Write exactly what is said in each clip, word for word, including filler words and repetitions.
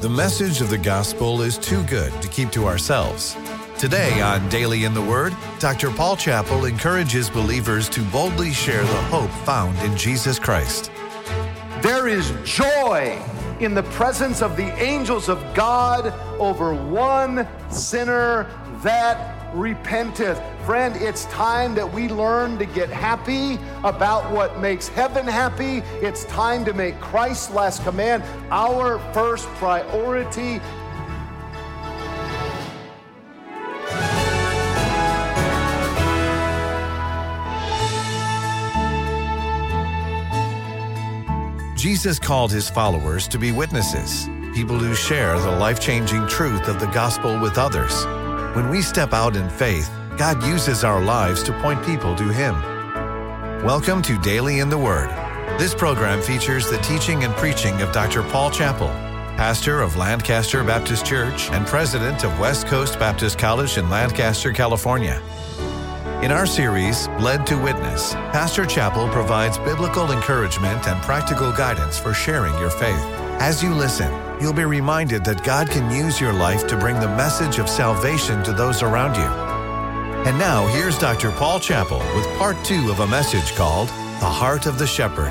The message of the gospel is too good to keep to ourselves. Today on Daily in the Word, Doctor Paul Chappell encourages believers to boldly share the hope found in Jesus Christ. There is joy in the presence of the angels of God over one sinner that repenteth. Friend, it's time that we learn to get happy about what makes heaven happy. It's time to make Christ's last command our first priority. Jesus called his followers to be witnesses, people who share the life-changing truth of the gospel with others. When we step out in faith, God uses our lives to point people to him. Welcome to Daily in the Word. This program features the teaching and preaching of Doctor Paul Chappell, pastor of Lancaster Baptist Church and president of West Coast Baptist College in Lancaster, California. In our series, Led to Witness, Pastor Chappell provides biblical encouragement and practical guidance for sharing your faith. As you listen, you'll be reminded that God can use your life to bring the message of salvation to those around you. And now, here's Doctor Paul Chappell with part two of a message called The Heart of the Shepherd.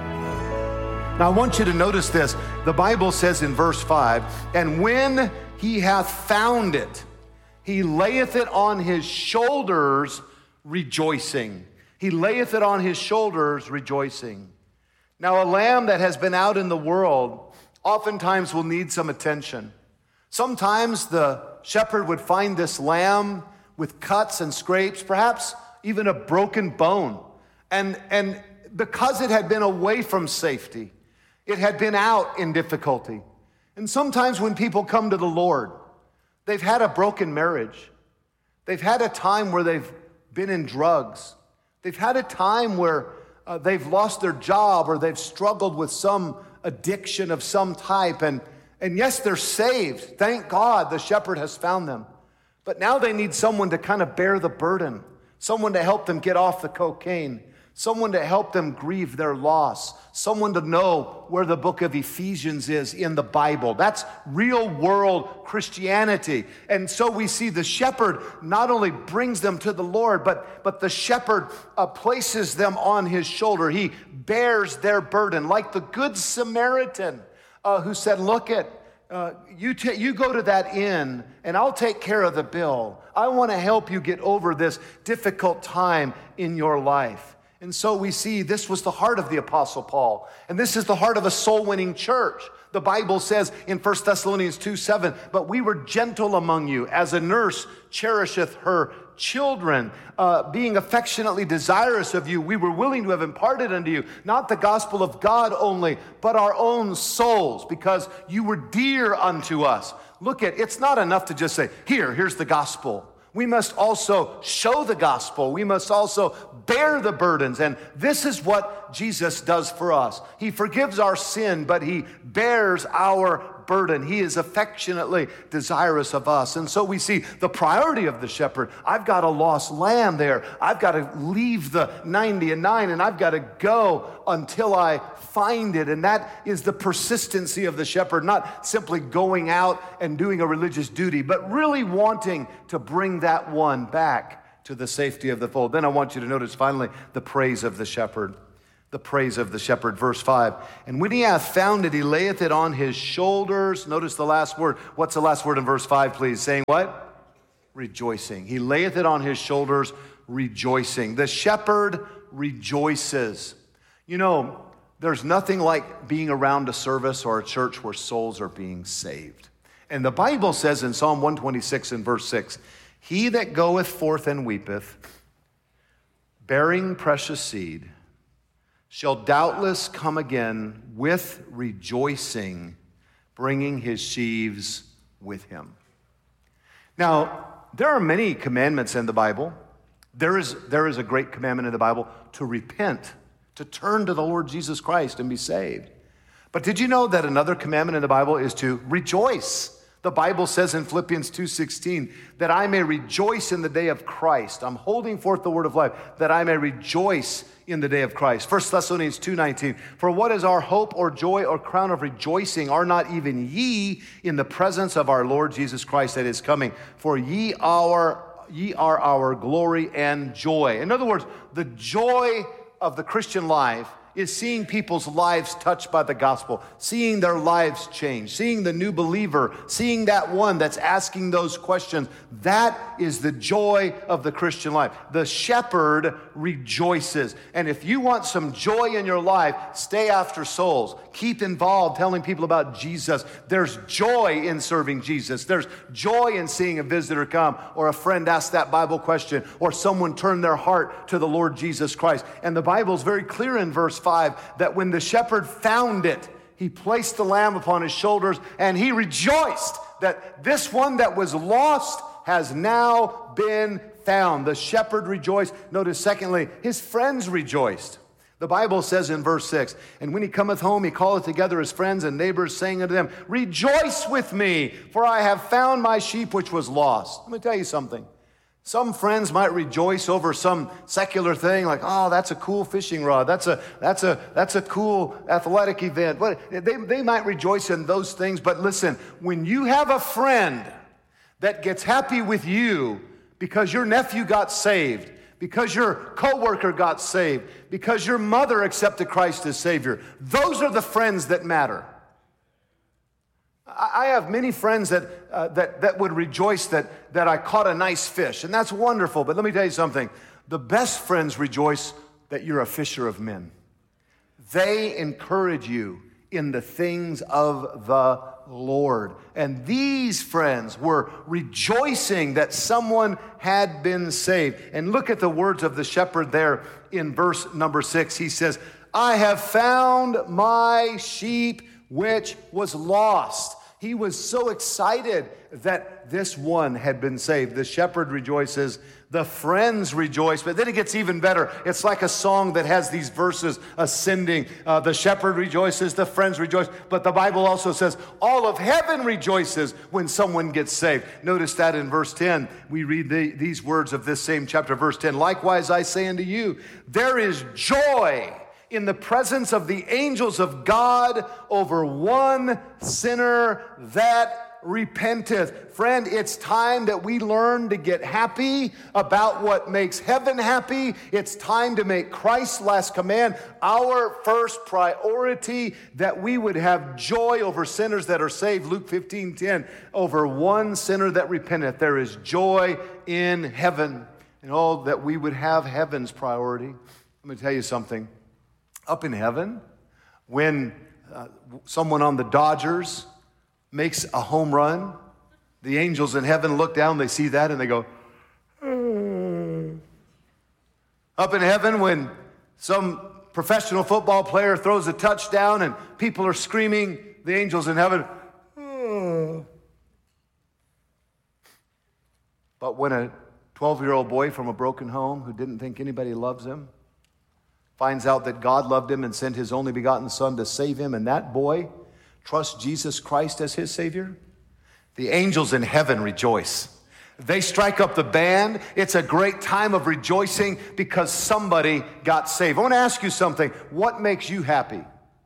Now, I want you to notice this. The Bible says in verse five, "And when he hath found it, he layeth it on his shoulders, rejoicing." He layeth it on his shoulders, rejoicing. Now, a lamb that has been out in the world oftentimes will need some attention. Sometimes the shepherd would find this lamb with cuts and scrapes, perhaps even a broken bone. And, and because it had been away from safety, it had been out in difficulty. And sometimes when people come to the Lord, they've had a broken marriage. They've had a time where they've been in drugs. They've had a time where uh, they've lost their job or they've struggled with some addiction of some type. And, and yes, they're saved. Thank God the shepherd has found them. But now they need someone to kind of bear the burden, someone to help them get off the cocaine, someone to help them grieve their loss, someone to know where the book of Ephesians is in the Bible. That's real world Christianity. And so we see the shepherd not only brings them to the Lord, but, but the shepherd uh, places them on his shoulder. He bears their burden, like the Good Samaritan uh, who said, look at, Uh, you, t- you go to that inn and I'll take care of the bill. I want to help you get over this difficult time in your life. And so we see this was the heart of the Apostle Paul. And this is the heart of a soul-winning church. The Bible says in First Thessalonians two seven, "But we were gentle among you, as a nurse cherisheth her children, uh, being affectionately desirous of you. We were willing to have imparted unto you, not the gospel of God only, but our own souls, because you were dear unto us." Look at, it's not enough to just say, here, here's the gospel. We must also show the gospel. We must also bear the burdens. And this is what Jesus does for us. He forgives our sin, but he bears our burden. He is affectionately desirous of us. And so we see the priority of the shepherd. I've got a lost lamb there. I've got to leave the ninety and nine, and I've got to go until I find it. And that is the persistency of the shepherd, not simply going out and doing a religious duty, but really wanting to bring that one back to the safety of the fold. Then I want you to notice finally the praise of the shepherd. The praise of the shepherd, verse five. "And when he hath found it, he layeth it on his shoulders." Notice the last word. What's the last word in verse five, please? Saying what? Rejoicing. He layeth it on his shoulders, rejoicing. The shepherd rejoices. You know, there's nothing like being around a service or a church where souls are being saved. And the Bible says in Psalm one twenty-six and verse six, "He that goeth forth and weepeth, bearing precious seed, shall doubtless come again with rejoicing, bringing his sheaves with him." Now, there are many commandments in the Bible. There is, there is a great commandment in the Bible to repent, to turn to the Lord Jesus Christ and be saved. But did you know that another commandment in the Bible is to rejoice? The Bible says in Philippians two sixteen that I may rejoice in the day of Christ. I'm holding forth the word of life, that I may rejoice in the day of Christ. First Thessalonians two nineteen, for what is our hope or joy or crown of rejoicing? Are not even ye in the presence of our Lord Jesus Christ at his coming? For ye are, ye are our glory and joy. In other words, the joy of the Christian life is seeing people's lives touched by the gospel, seeing their lives change, seeing the new believer, seeing that one that's asking those questions. That is the joy of the Christian life. The shepherd rejoices. And if you want some joy in your life, stay after souls. Keep involved telling people about Jesus. There's joy in serving Jesus. There's joy in seeing a visitor come, or a friend ask that Bible question, or someone turn their heart to the Lord Jesus Christ. And the Bible's very clear in verse five that when the shepherd found it, he placed the lamb upon his shoulders and he rejoiced that this one that was lost has now been found. The shepherd rejoiced. Notice, secondly, his friends rejoiced. The Bible says in verse six, and when he cometh home, he calleth together his friends and neighbors, saying unto them, rejoice with me, for I have found my sheep which was lost. Let me tell you something. Some friends might rejoice over some secular thing, like, oh, that's a cool fishing rod. That's a that's a that's a cool athletic event. But they, they might rejoice in those things. But listen, when you have a friend that gets happy with you because your nephew got saved, because your coworker got saved, because your mother accepted Christ as Savior, those are the friends that matter. I have many friends that, uh, that, that would rejoice that, that I caught a nice fish, and that's wonderful. But let me tell you something. The best friends rejoice that you're a fisher of men. They encourage you in the things of the Lord. And these friends were rejoicing that someone had been saved. And look at the words of the shepherd there in verse number six. He says, I have found my sheep which was lost. He was so excited that this one had been saved. The shepherd rejoices, the friends rejoice, but then it gets even better. It's like a song that has these verses ascending. Uh, the shepherd rejoices, the friends rejoice, but the Bible also says all of heaven rejoices when someone gets saved. Notice that in verse ten, we read the, these words of this same chapter, verse ten. Likewise I say unto you, there is joy in the presence of the angels of God over one sinner that repenteth. Friend, it's time that we learn to get happy about what makes heaven happy. It's time to make Christ's last command our first priority, that we would have joy over sinners that are saved. Luke fifteen ten, over one sinner that repenteth. There is joy in heaven. And all that we would have heaven's priority. Let me tell you something. Up in heaven, when uh, someone on the Dodgers makes a home run, the angels in heaven look down, they see that, and they go, mm. Up in heaven, when some professional football player throws a touchdown and people are screaming, the angels in heaven, mm. But when a twelve-year-old boy from a broken home who didn't think anybody loves him finds out that God loved him and sent his only begotten son to save him, and that boy trusts Jesus Christ as his Savior, the angels in heaven rejoice. They strike up the band. It's a great time of rejoicing because somebody got saved. I want to ask you something. What makes you happy?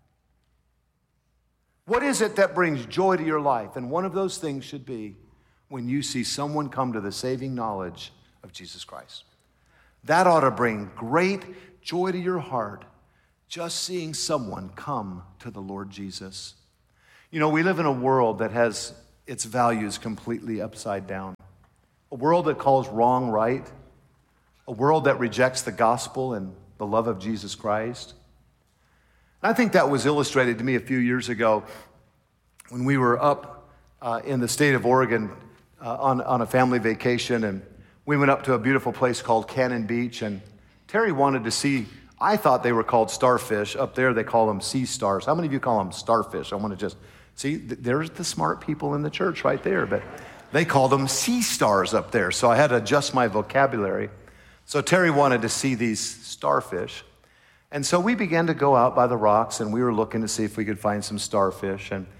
What is it that brings joy to your life? And one of those things should be when you see someone come to the saving knowledge of Jesus Christ. That ought to bring great joy to your heart, just seeing someone come to the Lord Jesus. You know, we live in a world that has its values completely upside down. A world that calls wrong right. A world that rejects the gospel and the love of Jesus Christ. I think that was illustrated to me a few years ago when we were up uh, in the state of Oregon uh, on, on a family vacation, and we went up to a beautiful place called Cannon Beach, and Terry wanted to see, I thought they were called starfish. Up there they call them sea stars. How many of you call them starfish? I want to just, see, there's the smart people in the church right there, but they called them sea stars up there. So I had to adjust my vocabulary. So Terry wanted to see these starfish. And so we began to go out by the rocks, and we were looking to see if we could find some starfish. And,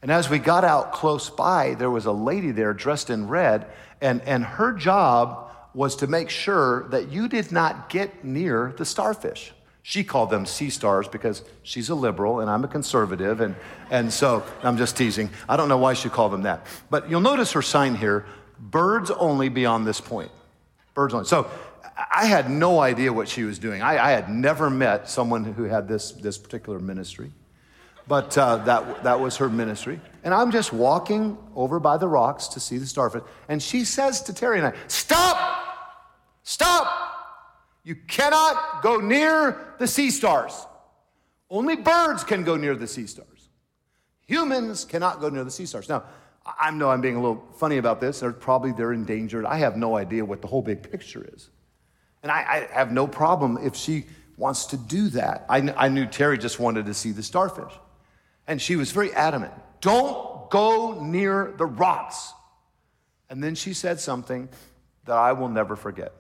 And as we got out close by, there was a lady there dressed in red, and, and her job was to make sure that you did not get near the starfish. She called them sea stars because she's a liberal and I'm a conservative, and, and so I'm just teasing. I don't know why she called them that. But you'll notice her sign here, birds only beyond this point. Birds only. So I had no idea what she was doing. I, I had never met someone who had this, this particular ministry, but uh, that, that was her ministry. And I'm just walking over by the rocks to see the starfish, and she says to Terry and I, stop! Stop! You cannot go near the sea stars. Only birds can go near the sea stars. Humans cannot go near the sea stars. Now, I know I'm being a little funny about this. They're probably they're endangered. I have no idea what the whole big picture is. And I, I have no problem if she wants to do that. I, I knew Terry just wanted to see the starfish. And she was very adamant. Don't go near the rocks. And then she said something that I will never forget.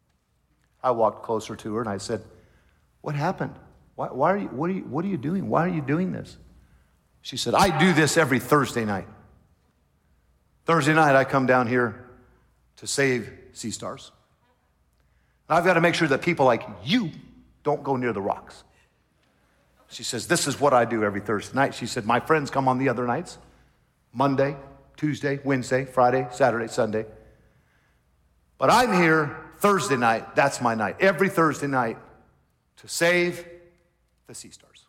I walked closer to her and I said, what happened? Why, why are you, what are you, what are you doing? Why are you doing this? She said, I do this every Thursday night. Thursday night, I come down here to save sea stars. And I've got to make sure that people like you don't go near the rocks. She says, this is what I do every Thursday night. She said, my friends come on the other nights, Monday, Tuesday, Wednesday, Friday, Saturday, Sunday. But I'm here Thursday night, that's my night, every Thursday night to save the sea stars.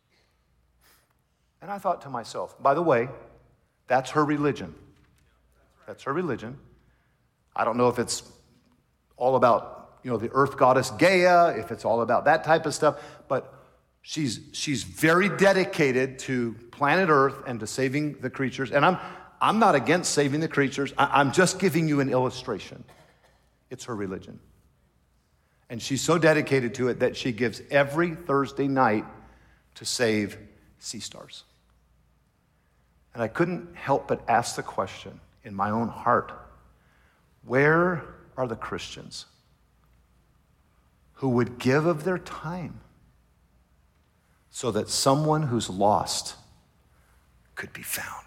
And I thought to myself, by the way, that's her religion. That's her religion. I don't know if it's all about, you know, the earth goddess Gaia, if it's all about that type of stuff, but she's she's very dedicated to planet Earth and to saving the creatures. And I'm I'm not against saving the creatures. I, I'm just giving you an illustration. It's her religion. And she's so dedicated to it that she gives every Thursday night to save sea stars. And I couldn't help but ask the question in my own heart, where are the Christians who would give of their time so that someone who's lost could be found?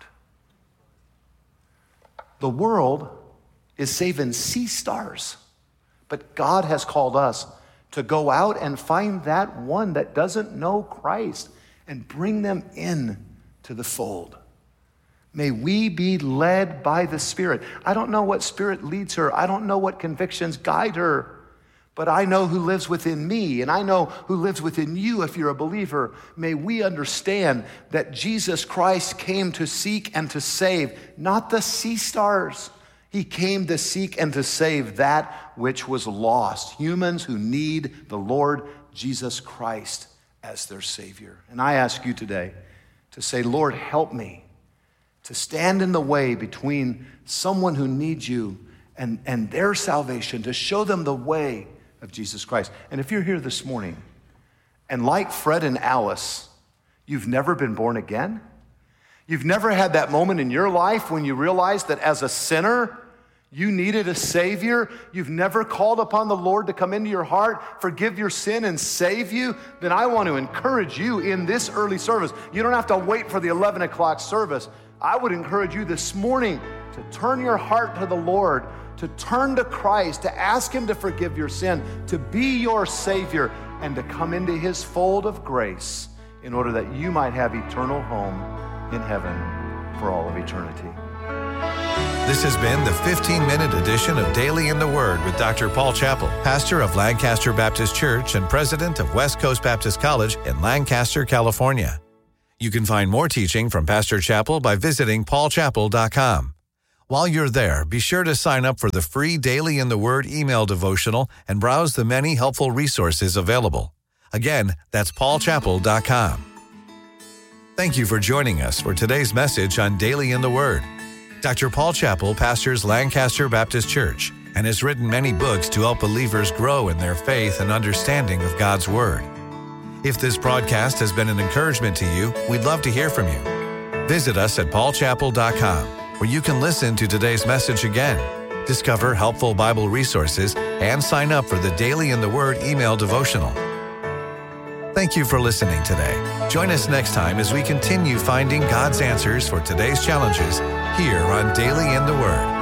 The world is saving sea stars. But God has called us to go out and find that one that doesn't know Christ and bring them in to the fold. May we be led by the Spirit. I don't know what Spirit leads her. I don't know what convictions guide her. But I know who lives within me, and I know who lives within you if you're a believer. May we understand that Jesus Christ came to seek and to save, not the sea stars. He came to seek and to save that which was lost, humans who need the Lord Jesus Christ as their Savior. And I ask you today to say, Lord, help me to stand in the way between someone who needs you and, and their salvation, to show them the way of Jesus Christ. And if you're here this morning, and like Fred and Alice, you've never been born again, you've never had that moment in your life when you realized that as a sinner, you needed a Savior. You've never called upon the Lord to come into your heart, forgive your sin, and save you. Then I want to encourage you in this early service. You don't have to wait for the eleven o'clock service. I would encourage you this morning to turn your heart to the Lord, to turn to Christ, to ask Him to forgive your sin, to be your Savior, and to come into His fold of grace in order that you might have eternal home in heaven for all of eternity. This has been the fifteen-minute edition of Daily in the Word with Doctor Paul Chappell, pastor of Lancaster Baptist Church and president of West Coast Baptist College in Lancaster, California. You can find more teaching from Pastor Chappell by visiting paul chappell dot com. While you're there, be sure to sign up for the free Daily in the Word email devotional and browse the many helpful resources available. Again, that's paul chappell dot com. Thank you for joining us for today's message on Daily in the Word. Doctor Paul Chappell pastors Lancaster Baptist Church and has written many books to help believers grow in their faith and understanding of God's Word. If this broadcast has been an encouragement to you, we'd love to hear from you. Visit us at paul chappell dot com, where you can listen to today's message again, discover helpful Bible resources, and sign up for the Daily in the Word email devotional. Thank you for listening today. Join us next time as we continue finding God's answers for today's challenges here on Daily in the Word.